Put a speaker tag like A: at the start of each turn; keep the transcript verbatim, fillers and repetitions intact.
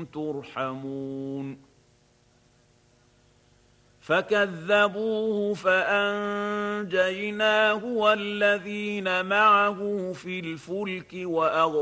A: ترحمون فكذبوه فأنجيناه والذين معه في الفلك وأغرقناه